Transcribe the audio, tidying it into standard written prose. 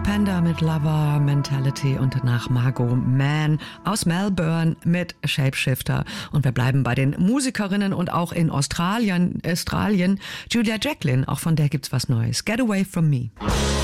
Panda mit Lover Mentality und danach Margot Mann aus Melbourne mit Shapeshifter. Und wir bleiben bei den Musikerinnen und auch in Australien. Julia Jacklin, auch von der gibt's was Neues. Get Away From Me.